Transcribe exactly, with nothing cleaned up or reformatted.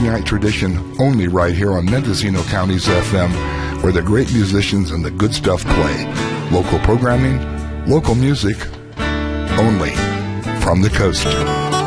Tuesday night tradition only right here on Mendocino County's F M, where the great musicians and the good stuff play. Local programming, local music, only from the coast.